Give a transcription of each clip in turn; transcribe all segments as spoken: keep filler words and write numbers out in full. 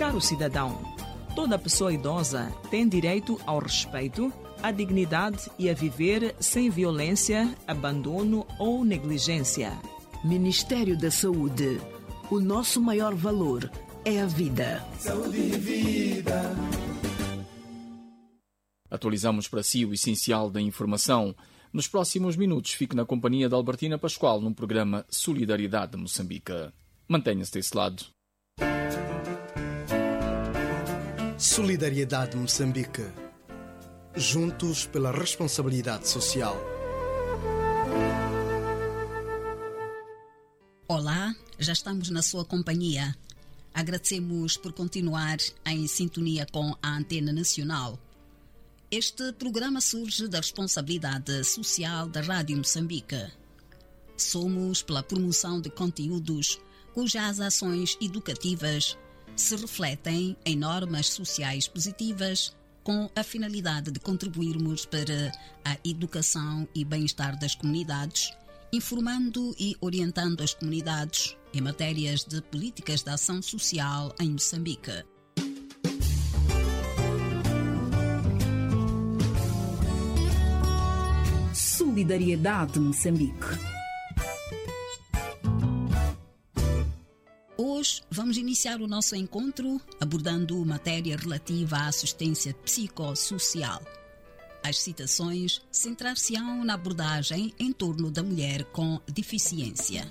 Caro cidadão, toda pessoa idosa tem direito ao respeito, à dignidade e a viver sem violência, abandono ou negligência. Ministério da Saúde. O nosso maior valor é a vida. Saúde e vida. Atualizamos para si o essencial da informação. Nos próximos minutos, fique na companhia de Albertina Pascoal num programa Solidariedade de Moçambique. Mantenha-se desse lado. Solidariedade de Moçambique. Juntos pela responsabilidade social. Olá, já estamos na sua companhia. Agradecemos por continuar em sintonia com a Antena Nacional. Este programa surge da responsabilidade social da Rádio Moçambique. Somos pela promoção de conteúdos cujas ações educativas se refletem em normas sociais positivas com a finalidade de contribuirmos para a educação e bem-estar das comunidades, informando e orientando as comunidades em matérias de políticas de ação social em Moçambique. Solidariedade de Moçambique. Hoje vamos iniciar o nosso encontro abordando matéria relativa à assistência psicossocial. As citações centrar-se-ão na abordagem em torno da mulher com deficiência.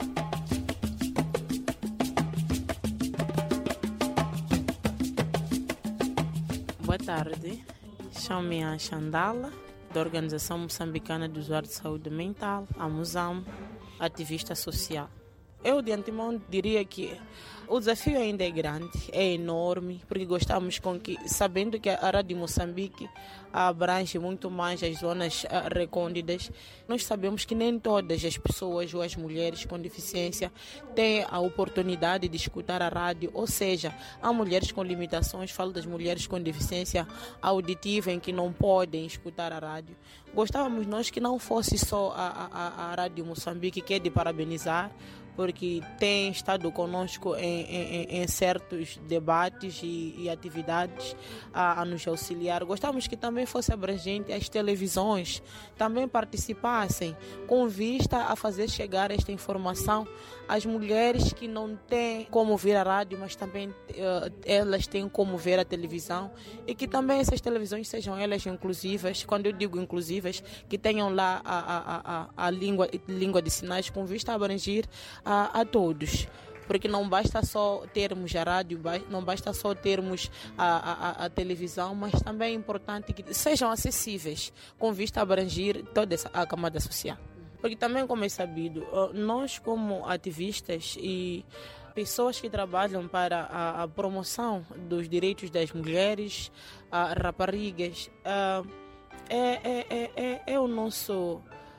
Boa tarde, chamo-me a Xandala, da Organização Moçambicana de Usuários de Saúde Mental, a MUSAM, ativista social. Eu, de antemão, diria que o desafio ainda é grande, é enorme, porque gostamos com que, sabendo que a Rádio Moçambique abrange muito mais as zonas recônditas, nós sabemos que nem todas as pessoas ou as mulheres com deficiência têm a oportunidade de escutar a rádio, ou seja, há mulheres com limitações, falo das mulheres com deficiência auditiva em que não podem escutar a rádio. Gostávamos nós que não fosse só a, a, a Rádio Moçambique, que é de parabenizar, porque tem estado conosco em, em, em certos debates e, e atividades a, a nos auxiliar. Gostávamos que também fosse abrangente as televisões, também participassem com vista a fazer chegar esta informação às mulheres que não têm como ver a rádio, mas também uh, elas têm como ver a televisão, e que também essas televisões sejam elas inclusivas. Quando eu digo inclusivas, que tenham lá a, a, a, a língua, língua de sinais com vista a abranger A, a todos, porque não basta só termos a rádio, não basta só termos a, a, a televisão, mas também é importante que sejam acessíveis, com vista a abranger toda essa, a camada social. Porque também, como é sabido, nós como ativistas e pessoas que trabalham para a, a promoção dos direitos das mulheres, a raparigas, a, é, é, é, é, é o nosso,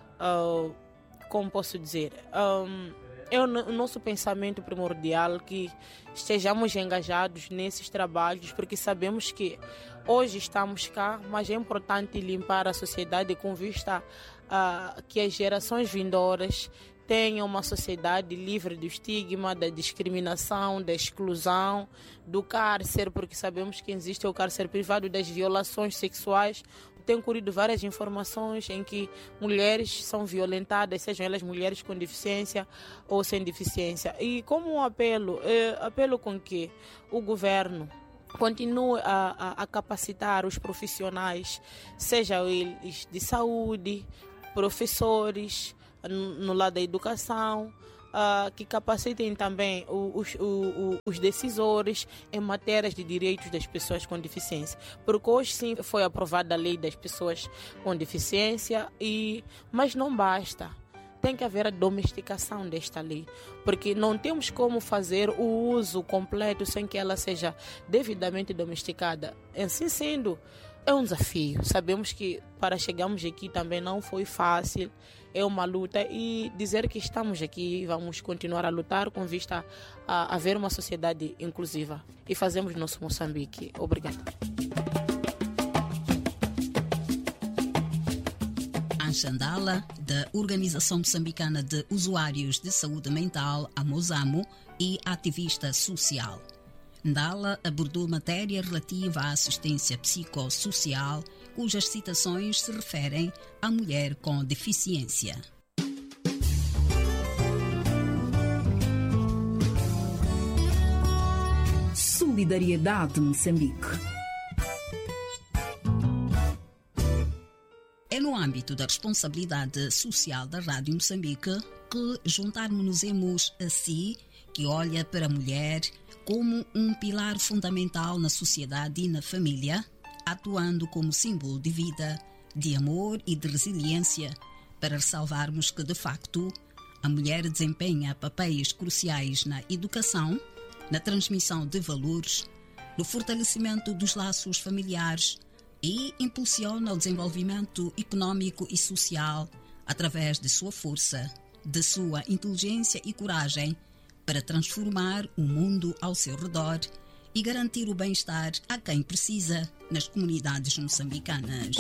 a, como posso dizer... Um, É o nosso pensamento primordial que estejamos engajados nesses trabalhos, porque sabemos que hoje estamos cá, mas é importante limpar a sociedade com vista a que as gerações vindouras tenham uma sociedade livre do estigma, da discriminação, da exclusão, do cárcere, porque sabemos que existe o cárcere privado, das violações sexuais. Tenho colhido várias informações em que mulheres são violentadas, sejam elas mulheres com deficiência ou sem deficiência. E como um apelo, é, apelo com que o governo continue a, a, a capacitar os profissionais, sejam eles de saúde, professores, no, no lado da educação, Uh, que capacitem também os, os, os decisores em matérias de direitos das pessoas com deficiência. Porque hoje sim foi aprovada a lei das pessoas com deficiência, e, mas não basta. Tem que haver a domesticação desta lei, porque não temos como fazer o uso completo sem que ela seja devidamente domesticada. Assim sendo, é um desafio. Sabemos que para chegarmos aqui também não foi fácil, é uma luta, e dizer que estamos aqui e vamos continuar a lutar com vista a haver uma sociedade inclusiva, e fazemos nosso Moçambique. Obrigada. Xandala, da Organização Moçambicana de Usuários de Saúde Mental, a MOSAMO, e ativista social. Ndala abordou matéria relativa à assistência psicossocial, cujas citações se referem à mulher com deficiência. Solidariedade Moçambique. É no âmbito da responsabilidade social da Rádio Moçambique que juntarmos-nos a si, que olha para a mulher como um pilar fundamental na sociedade e na família, atuando como símbolo de vida, de amor e de resiliência, para ressalvarmos que, de facto, a mulher desempenha papéis cruciais na educação, na transmissão de valores, no fortalecimento dos laços familiares e impulsiona o desenvolvimento econômico e social através de sua força, de sua inteligência e coragem para transformar o mundo ao seu redor e garantir o bem-estar a quem precisa nas comunidades moçambicanas.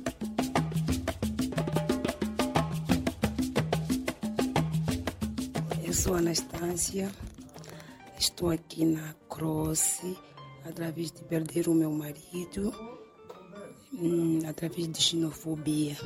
Eu sou Anastácia, estou aqui na Croce através de perder o meu marido, hum, através de xenofobia.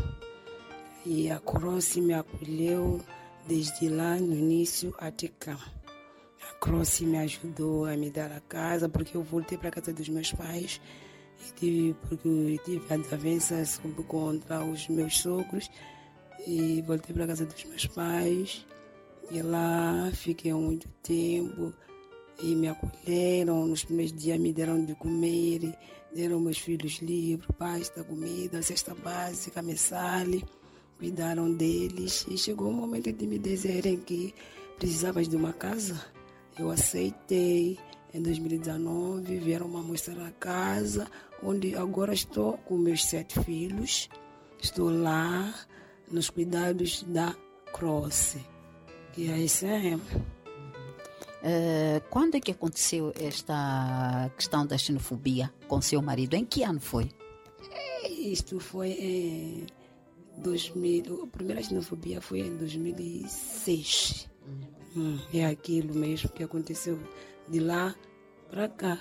E a Croce me acolheu desde lá no início até cá. A Croce me ajudou a me dar a casa, porque eu voltei para a casa dos meus pais, e tive, porque eu tive a desavença contra os meus sogros, e voltei para a casa dos meus pais, e lá fiquei há muito tempo, e me acolheram. Nos primeiros dias me deram de comer, deram meus filhos livros, pasta, comida, cesta básica, mensale, cuidaram deles, e chegou o momento de me dizerem que precisavas de uma casa. Eu aceitei. Em dois mil e dezenove vieram me mostrar a casa, onde agora estou com meus sete filhos. Estou lá nos cuidados da Croce. E é isso aí. Uh, quando é que aconteceu esta questão da xenofobia com seu marido? Em que ano foi? Isto foi em dois mil. A primeira xenofobia foi em dois mil e seis. Hum, é aquilo mesmo que aconteceu de lá para cá.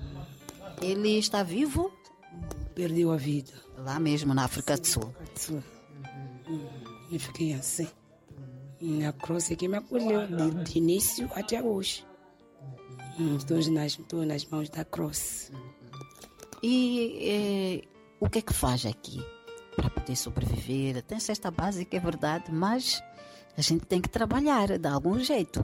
Ele está vivo? Perdeu a vida. Lá mesmo, na África do Sul. Sul. Hum, e fiquei assim. E a Croce que me acolheu de, de início até hoje. Hum, estou, nas, estou nas mãos da Croce. E eh, o que é que faz aqui para poder sobreviver? Tem cesta básica, é verdade, mas a gente tem que trabalhar de algum jeito.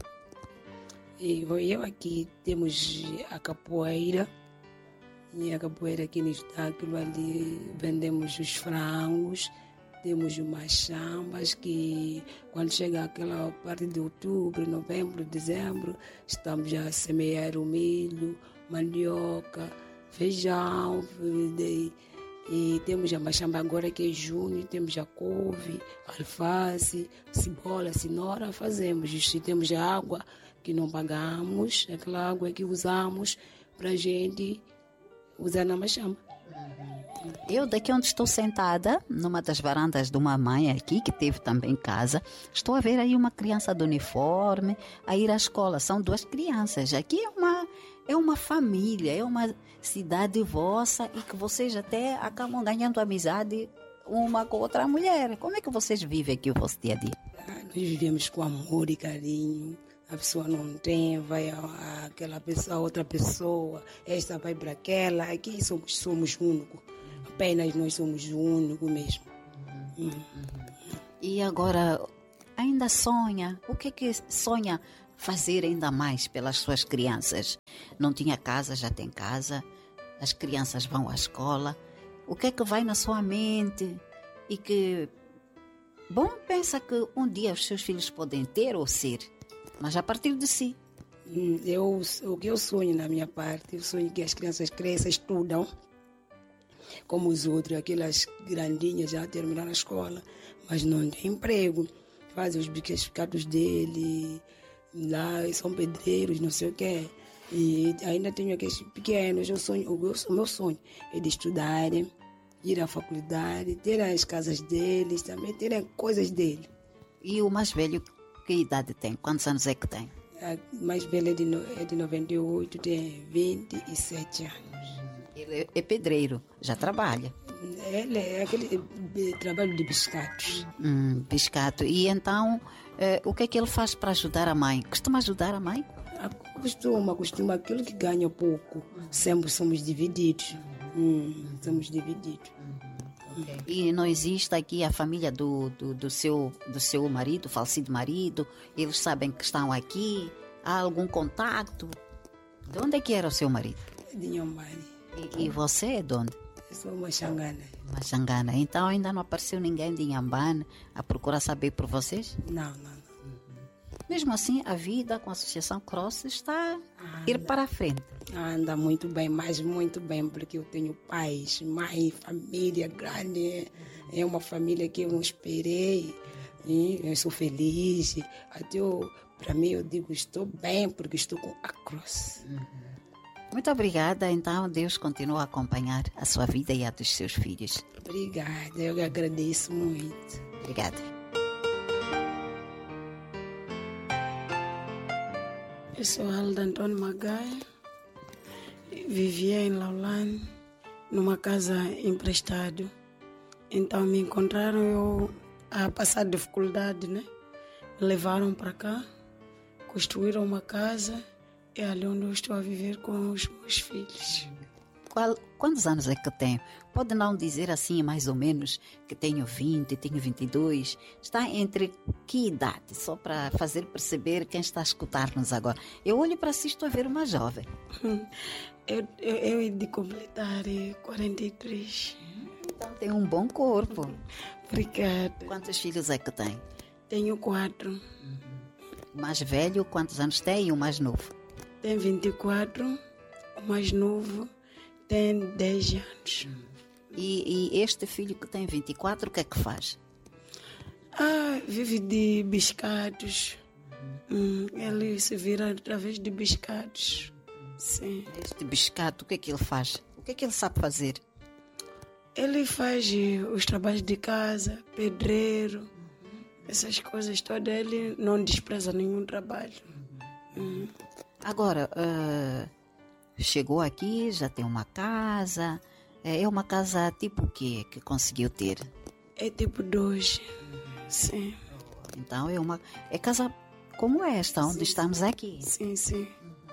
E eu aqui temos a capoeira, e a capoeira aqui nos dá aquilo ali, vendemos os frangos, temos umas chambas que quando chega aquela parte de outubro, novembro, dezembro, estamos já a semear o milho, mandioca, feijão, e, e temos a machamba agora que é junho, temos a couve, alface, cebola, cenoura, fazemos. E temos a água que não pagamos, aquela água que usamos para a gente usar na machamba. Eu daqui onde estou sentada, numa das varandas de uma mãe aqui, que teve também em casa, estou a ver aí uma criança de uniforme a ir à escola. São duas crianças. Aqui é uma, é uma família, é uma cidade vossa e que vocês até acabam ganhando amizade uma com outra mulher. Como é que vocês vivem aqui o vosso dia a dia? Ah, nós vivemos com amor e carinho. A pessoa não tem, vai a, a aquela pessoa, a outra pessoa, esta vai para aquela. Aqui somos, somos únicos. Apenas nós somos únicos mesmo. Uhum. E agora, ainda sonha? O que é que sonha fazer ainda mais pelas suas crianças? Não tinha casa, já tem casa. As crianças vão à escola. O que é que vai na sua mente? E que, bom, pensa que um dia os seus filhos podem ter ou ser, mas a partir de si. Eu, o que eu sonho na minha parte, eu sonho que as crianças cresçam, estudam, como os outros, aquelas grandinhas já terminaram a escola, mas não têm emprego, fazem os bicados dele, lá são pedreiros, não sei o quê. E ainda tenho aqueles pequenos, eu sonho, o meu sonho é de estudarem, ir à faculdade, ter as casas deles, também terem coisas dele. E o mais velho, que idade tem? Quantos anos é que tem? A mais velha é de, no, é de noventa e oito, tem vinte e sete anos. Ele é pedreiro, já trabalha. Ele é aquele de, trabalho de biscatos. Hum, biscato. E então, eh, o que é que ele faz para ajudar a mãe? Costuma ajudar a mãe? Costuma, costuma. Aquilo que ganha pouco, sempre somos divididos. Hum, somos divididos. Okay. E não existe aqui a família do, do, do, seu, do seu marido, falecido marido? Eles sabem que estão aqui? Há algum contato? De onde é que era o seu marido? De Nhombane. E, e você é de onde? Eu sou uma xangana. Uma xangana. Então ainda não apareceu ninguém de Inhambane a procurar saber por vocês? Não, não, não. Mesmo assim, a vida com a Associação Cross está a ir para a frente. Anda muito bem, mas muito bem, porque eu tenho pais, mãe, família grande. É uma família que eu não esperei. E eu sou feliz. Até eu, para mim, eu digo, estou bem, porque estou com a Cross. Uhum. Muito obrigada. Então, Deus continua a acompanhar a sua vida e a dos seus filhos. Obrigada, eu agradeço muito. Obrigada. Eu sou Alda Antônio Magaia, vivia em Laulane, numa casa emprestada. Então me encontraram eu a passar dificuldade, né? Me levaram para cá, construíram uma casa, é ali onde eu estou a viver com os meus filhos. Qual, quantos anos é que tem? Pode não dizer assim, mais ou menos, que tenho vinte, tenho vinte e dois. Está entre que idade? Só para fazer perceber quem está a escutar-nos agora. Eu olho para si e estou a ver uma jovem. Eu, eu, eu he de completar quarenta e três. Então tem um bom corpo. Obrigada. Quantos filhos é que tem? Tenho quatro. Uhum. O mais velho, quantos anos tem? E o mais novo? Tem vinte e quatro. O mais novo tem dez anos. E, e este filho que tem vinte e quatro, o que é que faz? Ah, vive de biscados. Hum, ele se vira através de biscados. Sim. Este biscato, o que é que ele faz? O que é que ele sabe fazer? Ele faz os trabalhos de casa, pedreiro, essas coisas todas. Ele não despreza nenhum trabalho. Hum. Agora, uh, chegou aqui, já tem uma casa. É uma casa tipo o quê que conseguiu ter? É tipo dois. Sim. Então é uma é casa como esta, onde sim, estamos aqui. Sim, sim.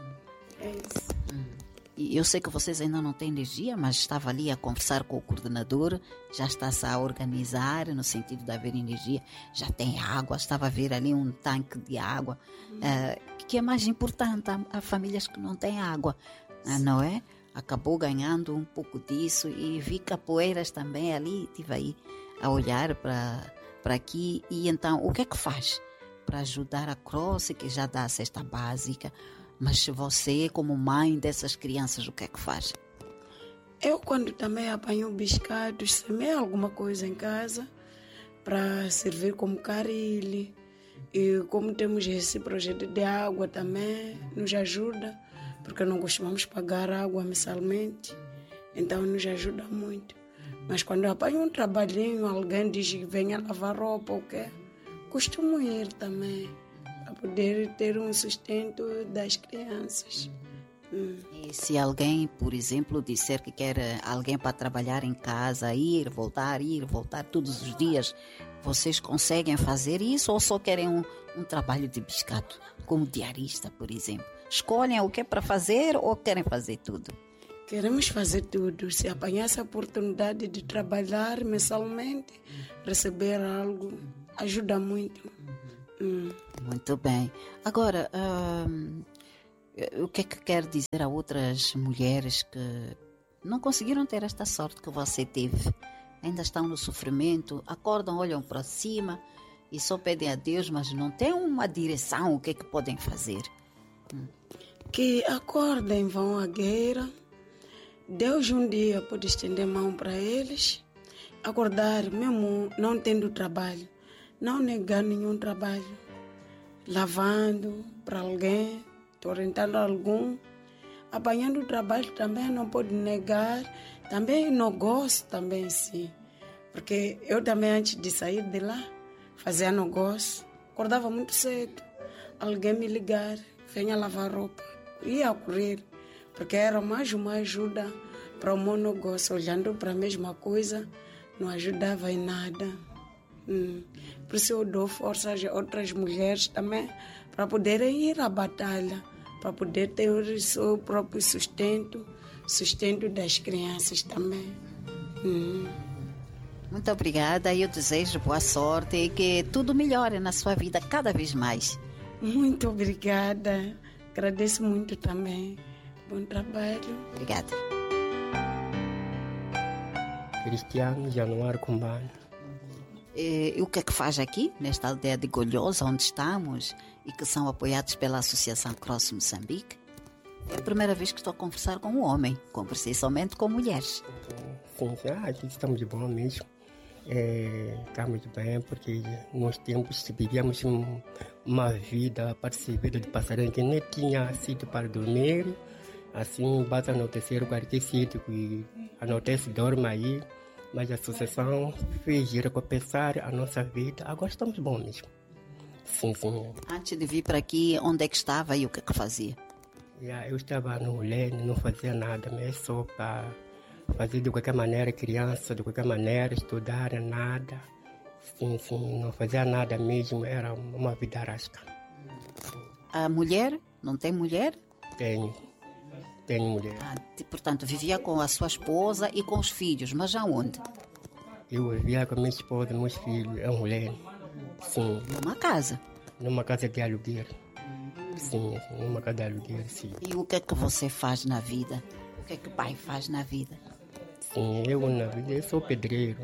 É isso. Hum. E eu sei que vocês ainda não têm energia, mas estava ali a conversar com o coordenador, já está-se a organizar no sentido de haver energia, já tem água, estava a ver ali um tanque de água, hum. uh, que é mais importante, há, há famílias que não têm água, uh, não é? Acabou ganhando um pouco disso e vi capoeiras também ali, estive aí a olhar para para aqui. E então, o que é que faz para ajudar a Cross, que já dá a cesta básica, mas você, como mãe dessas crianças, o que é que faz? Eu, quando também apanho biscados, semeio alguma coisa em casa para servir como caril. E como temos esse projeto de água também, nos ajuda, porque não costumamos pagar água mensalmente, então nos ajuda muito. Mas quando eu apanho um trabalhinho, alguém diz que venha lavar roupa ou quê, costumo ir também, para poder ter um sustento das crianças. Hum. E se alguém, por exemplo, disser que quer alguém para trabalhar em casa, ir, voltar, ir, voltar todos os dias, vocês conseguem fazer isso ou só querem um, um trabalho de biscato, como diarista, por exemplo? Escolhem o que é para fazer ou querem fazer tudo? Queremos fazer tudo. Se apanhar essa oportunidade de trabalhar mensalmente, receber algo, ajuda muito. Hum. Muito bem. Agora, hum, o que é que quer dizer a outras mulheres que não conseguiram ter esta sorte que você teve? Ainda estão no sofrimento, acordam, olham para cima e só pedem a Deus, mas não têm uma direção, o que é que podem fazer? Hum. Que acordem, vão à guerra. Deus um dia pode estender mão para eles, acordar, mesmo não tendo trabalho, não negar nenhum trabalho, lavando para alguém, orientando algum, apanhando o trabalho também não pode negar, também negócio também sim, porque eu também antes de sair de lá, fazia negócio, acordava muito cedo, alguém me ligar, venha lavar roupa. Ia a correr, porque era mais uma ajuda para o meu negócio. Olhando para a mesma coisa, não ajudava em nada. Hum. Por isso eu dou forças a outras mulheres também, para poderem ir à batalha, para poder ter o seu próprio sustento, sustento das crianças também. Hum. Muito obrigada e eu desejo boa sorte e que tudo melhore na sua vida cada vez mais. Muito obrigada. Agradeço muito também. Bom trabalho. Obrigada. Cristiano Januário Cumbano. E, e o que é que faz aqui, nesta aldeia de Golhosa, onde estamos, e que são apoiados pela Associação Cross Moçambique? É a primeira vez que estou a conversar com um homem. Conversei somente com mulheres. Sim, sim. Ah, aqui estamos de bom mesmo. É, estamos bem, porque nos tempos vivíamos uma vida, parecida de passarinho, que nem tinha sítio para dormir. Assim, basta anoitecer qualquer sítio que anoitece, dorme aí. Mas a associação fez recompensar a nossa vida. Agora estamos bom mesmo. Sim, sim. Antes de vir para aqui, onde é que estava e o que é que fazia? Yeah, eu estava no Lene, não fazia nada, mas só para fazer de qualquer maneira criança, de qualquer maneira estudar, nada. Sim, sim, não fazia nada mesmo, era uma vida rasca. A mulher? Não tem mulher? Tenho, tenho mulher. Ah, portanto, vivia com a sua esposa e com os filhos, mas aonde? Eu vivia com a minha esposa e meus filhos, é um Lene. Sim. Numa casa? Numa casa de aluguel. Sim, numa casa de aluguel, sim. E o que é que você faz na vida? O que é que o pai faz na vida? Sim, eu na vida eu sou pedreiro.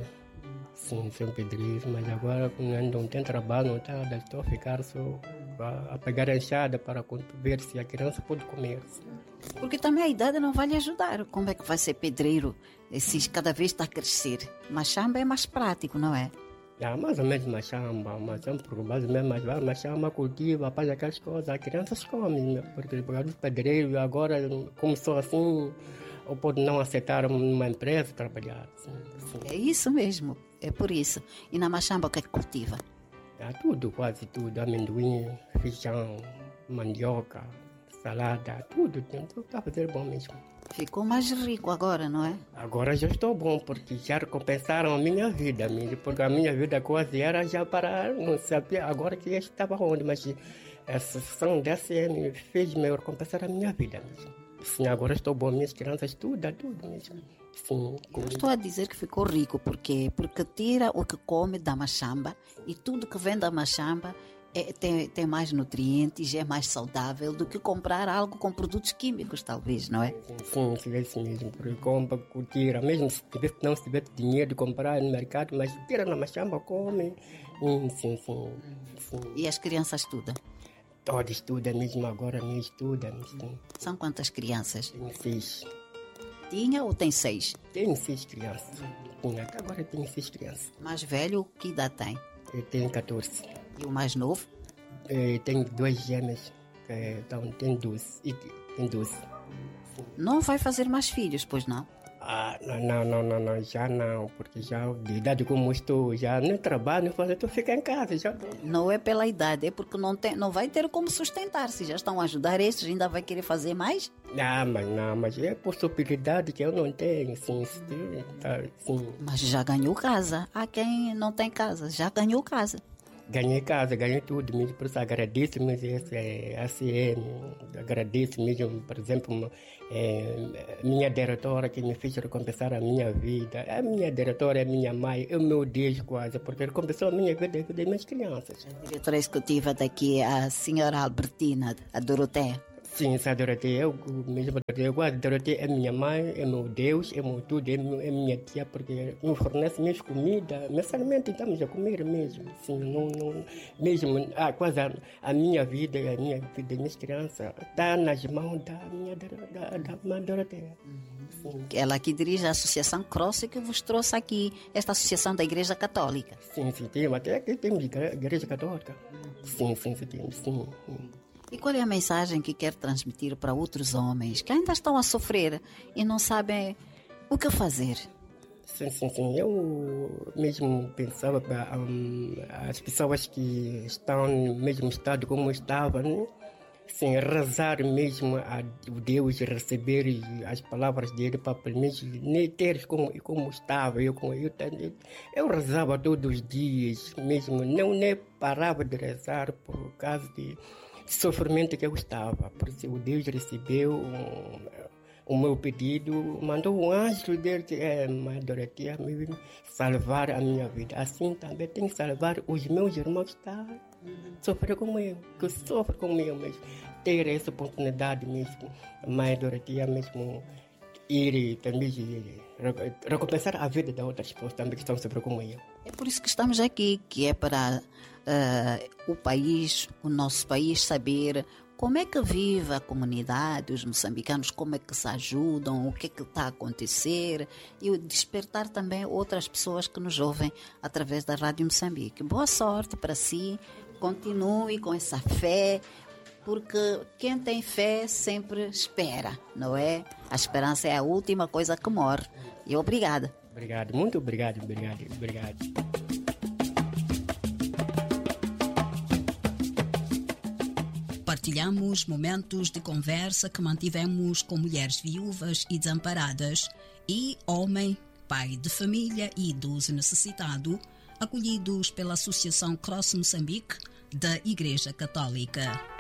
Sim, sou pedreiro, mas agora quando não tem trabalho, não tem nada, estou a ficar só a, a pegar a enxada para ver se a criança pode comer. Porque também a idade não vai lhe ajudar. Como é que vai ser pedreiro se cada vez está a crescer? Machamba é mais prático, não é? É, mais ou menos machamba, mas mais ou menos machamba, cultiva, faz aquelas coisas, as crianças comem, porque por causa do pedreiro, agora, como sou assim, eu posso não aceitar uma empresa trabalhar. Sim, sim. É isso mesmo, é por isso. E na machamba o que é que cultiva? É tudo, quase tudo, amendoim, feijão, mandioca, salada, tudo, tudo está a fazer bom mesmo. Ficou mais rico agora, não é? Agora já estou bom, porque já recompensaram a minha vida, porque a minha vida quase era já para, não sabia agora que eu estava onde, mas a associação da C M fez-me recompensar a minha vida mesmo. Sim, agora estou bom, minhas crianças, tudo, tudo mesmo. Sim. Eu estou a dizer que ficou rico, porque porque tira o que come da machamba e tudo que vem da machamba É, tem, tem mais nutrientes, é mais saudável do que comprar algo com produtos químicos, talvez, não é? Sim, sim, é assim mesmo. Porque compra, tira, mesmo se tiver, não se tiver dinheiro de comprar no mercado, mas tira na machamba, come. Sim, sim, sim, sim. E as crianças estudam? Todas estudam mesmo, agora mesmo estudam. Sim. São quantas crianças? Tenho seis. Tinha ou tem seis? Tenho seis crianças. Tinha, agora tenho seis crianças. Mais velho, que idade tem? Eu tenho catorze. E o mais novo? Eu tenho duas gêmeas, então tem doze. Tem doze. Não vai fazer mais filhos, pois não? Ah, não, não, não, não, já não, porque já de idade como estou, já nem trabalho, nem fazer, estou ficando em casa. Já... Não é pela idade, é porque não, tem, não vai ter como sustentar. Se já estão a ajudar estes, ainda vai querer fazer mais? Não, mas não, mas é possibilidade que eu não tenho, sim, sim, tá, sim. Mas já ganhou casa. Há quem não tem casa, já ganhou casa. Ganhei casa, ganhei tudo mesmo, por isso agradeço mesmo esse A C M, agradeço mesmo, por exemplo, é, minha diretora que me fez recompensar a minha vida. A minha diretora é minha mãe, eu me odeio quase, porque recompensou a minha vida e a vida das minhas crianças. A diretora executiva daqui, a senhora Albertina, a Doroteia. Sim, essa Doroteia, eu mesmo, eu gosto de Doroteia, é minha mãe, é meu Deus, é meu tudo, é, meu, é minha tia, porque me fornece minhas comidas, mensalmente estamos a comer mesmo, sim, não, não, mesmo, ah, quase a, a minha vida, a minha vida das minhas crianças, está nas mãos da minha da, da mãe Doroteia. Sim. Ela que dirige a Associação Cross que vos trouxe aqui, esta associação da Igreja Católica. Sim, sim, tem, até aqui temos Igreja Católica, sim, sim, sim, temos, sim, sim. E qual é a mensagem que quer transmitir para outros homens que ainda estão a sofrer e não sabem o que fazer? Sim, sim, sim. Eu mesmo pensava para um, as pessoas que estão no mesmo estado como eu estava, né? sim, rezar mesmo a Deus, receber as palavras dele para pelo menos nem ter como, como estava. Eu, como eu, eu, eu rezava todos os dias mesmo, não nem parava de rezar por causa de sofrimento que eu estava. Por isso o Deus recebeu um, o meu pedido, mandou um anjo dele, que é Mãe Dorotia, me salvar a minha vida. Assim também tem que salvar os meus irmãos que estão sofrendo como eu, que sofrem como eu mesmo. Ter essa oportunidade mesmo, Mãe Dorotia mesmo, ir também recompensar a vida de outras pessoas também que estão sofrendo como eu. É por isso que estamos aqui, que é para uh, o país, o nosso país, saber como é que vive a comunidade, os moçambicanos, como é que se ajudam, o que é que está a acontecer, e despertar também outras pessoas que nos ouvem através da Rádio Moçambique. Boa sorte para si, continue com essa fé, porque quem tem fé sempre espera, não é? A esperança é a última coisa que morre. E obrigada. Obrigado, muito obrigado, obrigado, obrigado. Partilhamos momentos de conversa que mantivemos com mulheres viúvas e desamparadas e homem, pai de família e idoso necessitado, acolhidos pela Associação Cross Moçambique da Igreja Católica.